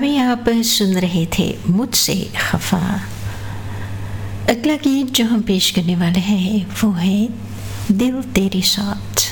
अभी आप सुन रहे थे मुझसे खफा। अगला गीत जो हम पेश करने वाले हैं वो है दिल तेरे साथ।